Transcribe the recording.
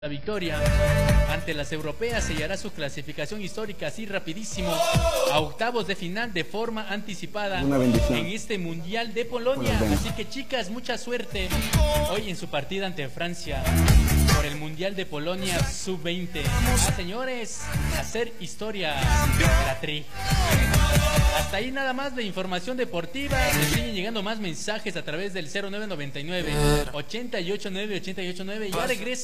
La victoria ante las europeas sellará su clasificación histórica así rapidísimo a octavos de final de forma anticipada en este Mundial de Polonia. Así que chicas, mucha suerte hoy en su partida ante Francia por el Mundial de Polonia Sub-20. Señores, hacer historia de la tri. Hasta ahí nada más de información deportiva. Me siguen llegando más mensajes a través del 0999 889 889. Ya regreso.